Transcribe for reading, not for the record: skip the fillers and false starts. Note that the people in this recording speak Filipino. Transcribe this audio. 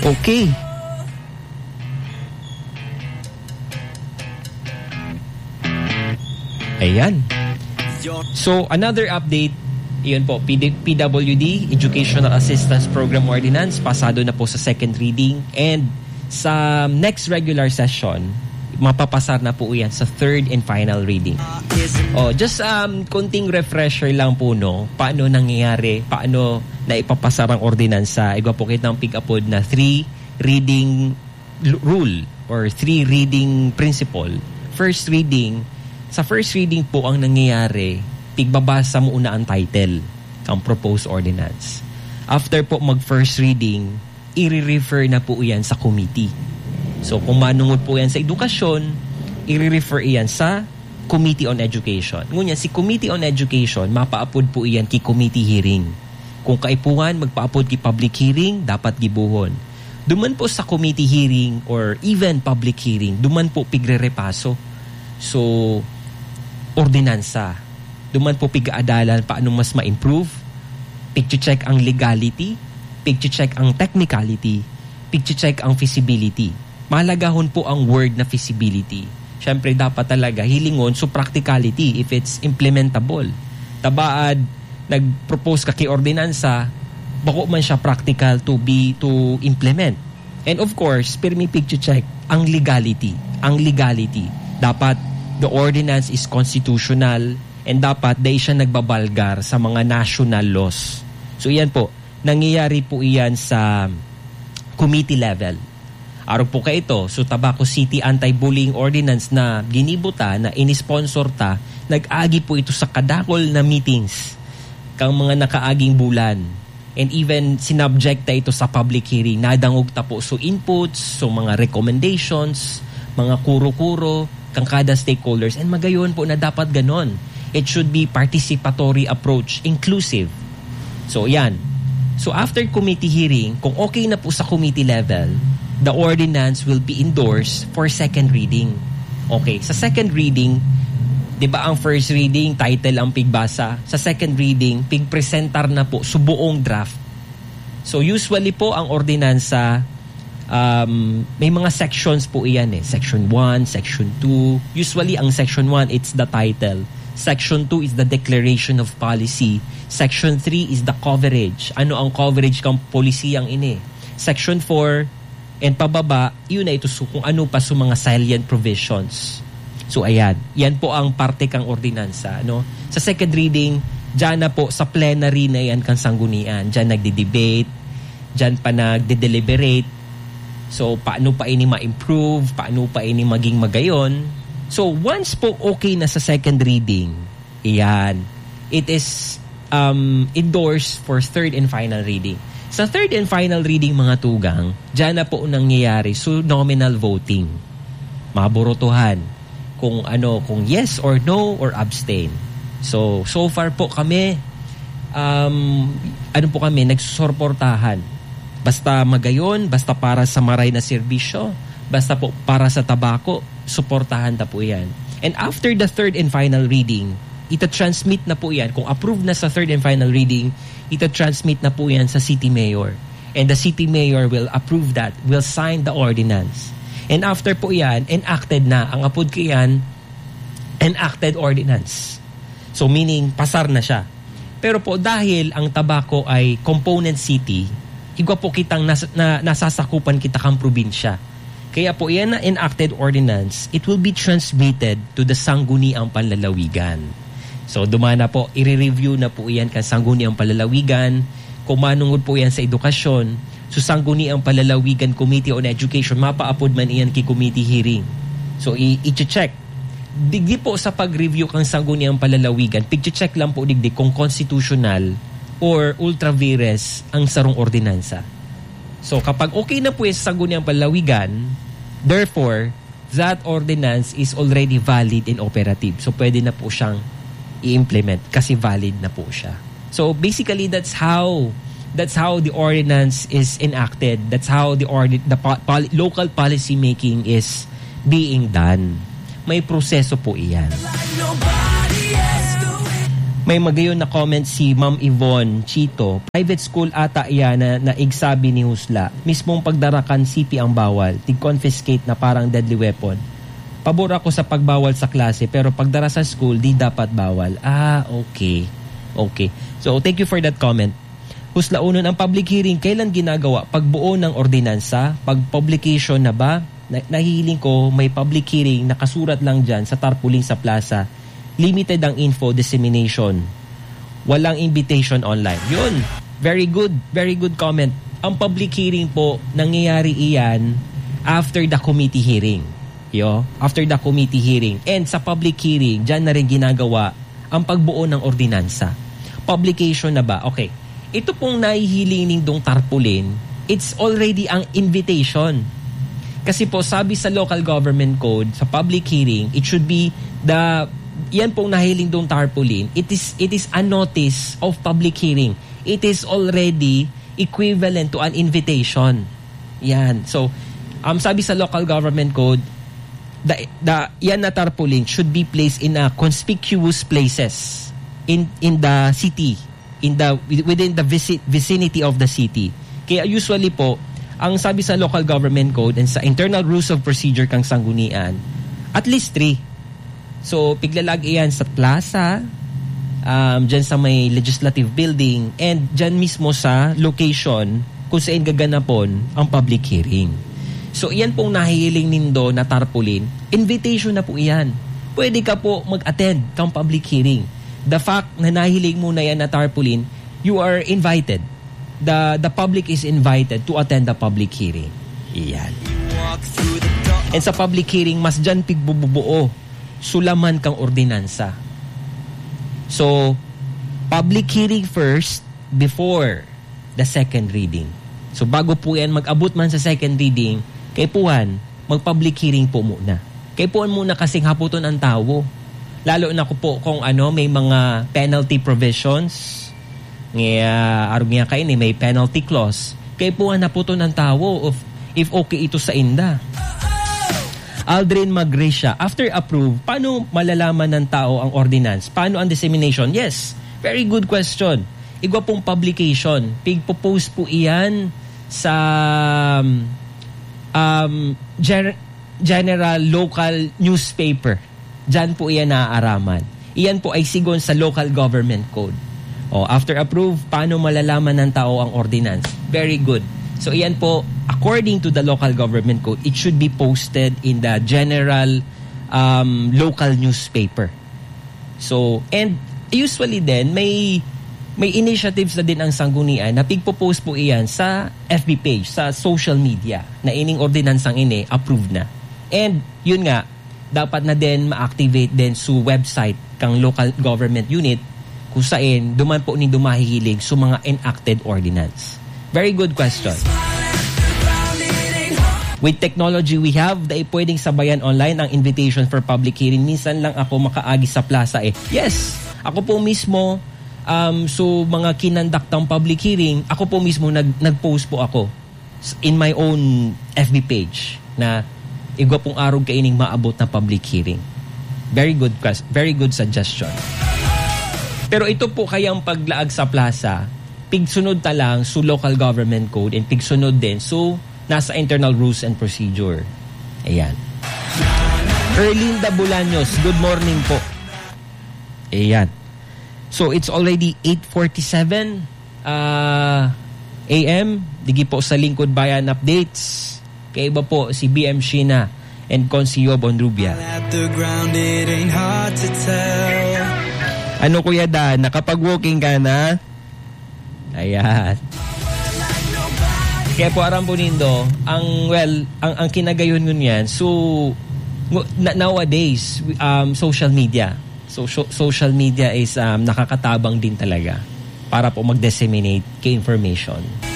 Okay. Ayan. So, another update. Iyon po, PWD, Educational Assistance Program Ordinance, pasado na po sa second reading. And sa next regular session, mapapasar na po yan sa third and final reading. Just konting refresher lang po, no? Paano nangyayari, paano na ipapasar ang ordinansa. Igwa po kitang pick-upod na 3 reading rule or 3 reading principle. First reading, sa first reading po ang nangyayari, pigbabasa mo una ang title, ang proposed ordinance. After po mag-first reading, i-refer na po yan sa committee. So kung manungod po yan sa edukasyon, i-refer yan sa Committee on Education. Ngunyan, si Committee on Education, mapaapod po yan ki committee hearing. Kung kaipuhan, magpaapod ki public hearing, dapat gibuhon. Duman po sa committee hearing or even public hearing, duman po pigre-repaso. So, ordinansa. Duman po pigaadalan paano mas ma-improve, picture-check ang legality, picture-check ang technicality, picture-check ang feasibility. Mahalagahon po ang word na feasibility. Siyempre, dapat talaga hilingon so practicality if it's implementable. Tabaad, nag-propose ka kay ordinansa, bako man siya practical to implement. And of course, pirmi picture-check ang legality. Ang legality. Dapat the ordinance is constitutional and dapat dahil siya nagbabalgar sa mga national laws. So iyan po, nangyayari po iyan sa committee level. Araw po ka ito, so Tabaco City Anti-Bullying Ordinance na ginibuta, na inisponsor ta, nag-agi po ito sa kadakol na meetings kang mga nakaaging bulan. And even sinubjecta ito sa public hearing, nadangog ta po so inputs, so mga recommendations, mga kuro-kuro, kang kada stakeholders, and magayon po na dapat ganon. It should be participatory approach, inclusive. So, yan. So, after committee hearing, kung okay na po sa committee level, the ordinance will be endorsed for second reading. Okay, sa second reading, di ba ang first reading, title ang pigbasa. Sa second reading, pigpresentar na po sa buong draft. So, usually po, ang ordinansa, may mga sections po iyan eh. Section 1, Section 2. Usually, ang Section 1, it's the title. Section 2 is the declaration of policy. Section 3 is the coverage. Ano ang coverage kang polisiyang ini? Section 4 and pababa, yun na ito kung ano pa sa mga salient provisions. So ayan, yan po ang parte kang ordinansa. No? Sa second reading, dyan na po sa plenary na yan kang sanggunian. Dyan nagde-debate, dyan pa nagde-deliberate. So paano pa ini ma-improve, paano pa ini maging magayon. So, once po okay na sa second reading, iyan, it is endorsed for third and final reading. Sa third and final reading, mga tugang, dyan na po nangyayari, so nominal voting. Maburutuhan kung yes or no or abstain. So far po kami, nagsusuportahan. Basta magayon, basta para sa maray na serbisyo, basta po para sa tabako, suportahan na po yan. And after the third and final reading, ita-transmit na po yan. Kung approved na sa third and final reading, ita-transmit na po yan sa city mayor. And the city mayor will approve that, will sign the ordinance. And after po yan, enacted na. Ang apod ko yan, enacted ordinance. So meaning, pasar na siya. Pero po, dahil ang Tabaco ay component city, igwa po kitang nasasakupan kita kang probinsya. Kaya po yan na enacted ordinance, it will be transmitted to the Sangguniang Panlalawigan. So dumana po, i-review na po yan kan Sangguniang Panlalawigan. Kung manungod po yan sa edukasyon, so Sangguniang Panlalawigan Committee on Education, mapaapod man iyan ki committee hearing. So i-check. Digdi po sa pag-review kang Sangguniang Panlalawigan, picture-check lang po digdi kung constitutional or ultra vires ang sarong ordinansa. So kapag okay na po yung Sangguniang Panlalawigan, therefore, that ordinance is already valid and operative. So, pwede na po siyang i-implement kasi valid na po siya. So, basically, that's how the ordinance is enacted. That's how the local policy making is being done. May proseso po iyan. May magayon na comment si Ma'am Yvonne Chito. Private school ata yan na igsabi ni Husla. Mismong pagdarakan CP ang bawal. Tig-confiscate na parang deadly weapon. Pabor ako sa pagbawal sa klase pero pagdara sa school, di dapat bawal. Okay. Okay. So, thank you for that comment. Husla unon, ang public hearing, kailan ginagawa? Pagbuo ng ordinansa? Pag publication na ba? Nahihiling ko, may public hearing, nakasurat lang dyan sa tarpaulin sa plaza. Limited ang info dissemination. Walang invitation online. Yun. Very good comment. Ang public hearing po, nangyayari iyan after the committee hearing. After the committee hearing. And sa public hearing, dyan na rin ginagawa ang pagbuo ng ordinansa. Publication na ba? Okay. Ito pong nahihiling dong tarpaulin, it's already ang invitation. Kasi po, sabi sa local government code, sa public hearing, it should be yan pong nahiling dong tarpaulin, it is a notice of public hearing. It is already equivalent to an invitation. Yan. So, sabi sa local government code, yan na tarpaulin should be placed in a conspicuous places in the city, within the vicinity of the city. Kaya usually po, ang sabi sa local government code and sa internal rules of procedure kang sanggunian, at least 3. So, piglalag iyan sa plaza, dyan sa may legislative building, and dyan mismo sa location kung saan gaganapon ang public hearing. So, iyan pong nahihiling nindo na tarpaulin, invitation na po iyan. Pwede ka po mag-attend kang public hearing. The fact na nahihiling mo na yan na tarpaulin, you are invited. The public is invited to attend the public hearing. Iyan. And sa public hearing, mas dyan pigbubuo, sulaman kang ordinansa. So, public hearing first before the second reading. So, bago po yan mag-abot man sa second reading, kay puhan, mag-public hearing po muna. Kay puhan muna kasing haputon ang tao. Lalo na po kung may mga penalty provisions. Arog nga kayo may penalty clause. Kay puhan haputon ang tao if okay ito sa inda. Aldrin Magresha, after approve, paano malalaman ng tao ang ordinance? Paano ang dissemination? Yes, very good question. Igwa pong publication. Pig-post po iyan sa general local newspaper. Diyan po iyan naaaraman. Iyan po ay sigon sa local government code. After approve, paano malalaman ng tao ang ordinance? Very good. So iyan po, according to the local government code, it should be posted in the general local newspaper. So, and usually then, may initiatives na din ang sanggunian na pigpo-post po iyan sa FB page, sa social media, na ining ordinansang approved na. And yun nga, dapat na din ma-activate din sa website kang local government unit kung saan duman po ni dumahihilig sa mga enacted ordinance. Very good question. With technology we have, pwedeng sabayan online ang invitation for public hearing. Minsan lang ako makaagi sa plaza Yes, ako po mismo, so mga kinandaktang public hearing, ako po mismo nag-post po ako in my own FB page na igwa pong arog kaining maabot na public hearing. Very good suggestion. Pero ito po kayang paglaag sa plaza, pigsunod ta lang sa local government code and pigsunod din so nasa internal rules and procedure. Ayan. Erlinda Bulaños, good morning po. Ayan. So it's already 8:47 AM. Digi po sa Lingkod Bayan updates. Kaya iba po si BM Sheena and Concio Bonrubia. Ano Kuya Dan, nakapag-walking ka na? Ayan. Kaya po aram po nindo, ang kinagayon ngun yan, so nowadays, social media. So social media is nakakatabang din talaga para po mag-disseminate kay information.